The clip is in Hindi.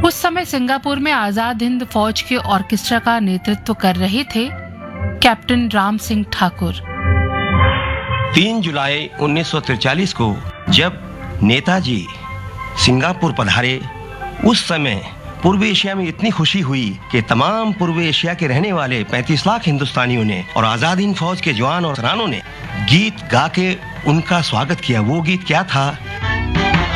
उस समय सिंगापुर में आजाद हिंद फौज के ऑर्केस्ट्रा का नेतृत्व कर रहे थे कैप्टन राम सिंह ठाकुर। 3 जुलाई 1943 को जब नेताजी सिंगापुर पधारे, उस समय पूर्वी एशिया में इतनी खुशी हुई कि तमाम पूर्वी एशिया के रहने वाले 35 लाख हिंदुस्तानियों ने और आजाद हिंद फौज के जवान और सरानों ने गीत गा के उनका स्वागत किया। वो गीत क्या था